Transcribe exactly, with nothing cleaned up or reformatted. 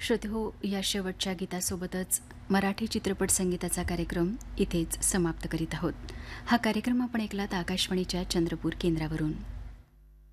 श्रोतेहो, या शेवटच्या गीतासोबतच मराठी चित्रपट संगीताचा कार्यक्रम इथेच समाप्त करीत आहोत. हा कार्यक्रम आपण ऐकलात आकाशवाणीच्या चंद्रपूर केंद्रावरून.